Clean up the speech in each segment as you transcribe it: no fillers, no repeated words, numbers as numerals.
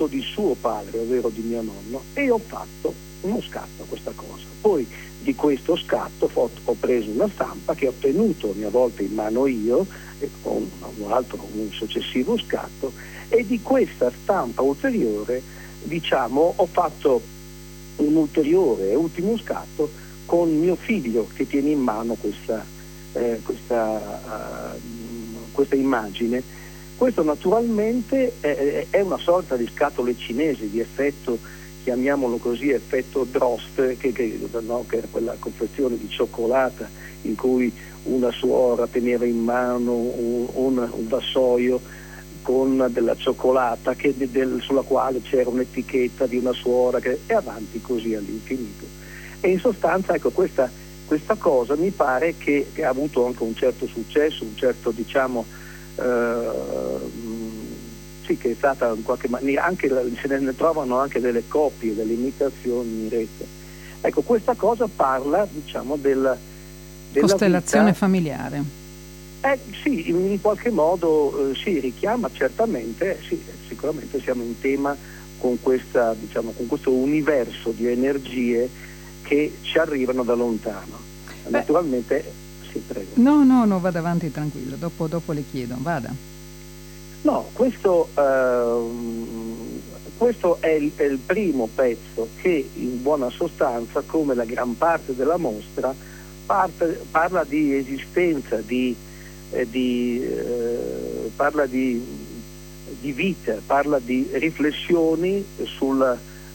foto di suo padre, ovvero di mio nonno, e ho fatto uno scatto a questa cosa. Poi di questo scatto ho preso una stampa che ho tenuto a mia volta in mano io, e con un successivo scatto, e di questa stampa ulteriore, diciamo, ho fatto un ulteriore e ultimo scatto con mio figlio che tiene in mano questa immagine. Questo naturalmente è una sorta di scatole cinesi, di effetto, chiamiamolo così, effetto Drost, che era quella confezione di cioccolata in cui una suora teneva in mano un vassoio con della cioccolata sulla quale c'era un'etichetta di una suora, e avanti così all'infinito. E in sostanza, ecco, questa cosa mi pare che ha avuto anche un certo successo, un certo, diciamo, sì, che è stata in qualche maniera, anche se ne trovano anche delle copie, delle imitazioni in rete. Ecco, questa cosa parla, diciamo, della costellazione vita familiare. Sì, in qualche modo si richiama certamente, sì, sicuramente siamo in tema con questo universo di energie che ci arrivano da lontano. Naturalmente, sì, prego. No, vada avanti tranquillo, dopo le chiedo, vada. No, questo è il primo pezzo che in buona sostanza, come la gran parte della mostra, parla di esistenza, parla di vita, parla di riflessioni sulla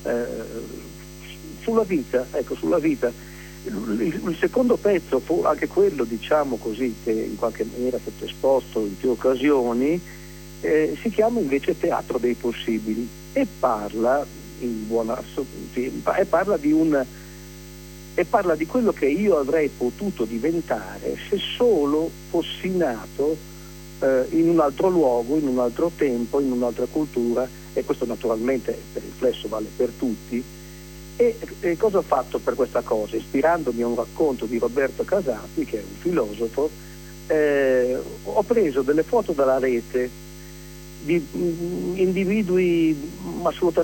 vita, ecco, sulla vita. Il secondo pezzo fu anche quello, diciamo così, che in qualche maniera è stato esposto in più occasioni, si chiama invece Teatro dei Possibili e parla di quello che io avrei potuto diventare se solo fossi nato in un altro luogo, in un altro tempo, in un'altra cultura, e questo naturalmente per riflesso vale per tutti. E cosa ho fatto per questa cosa? Ispirandomi a un racconto di Roberto Casati, che è un filosofo, ho preso delle foto dalla rete di individui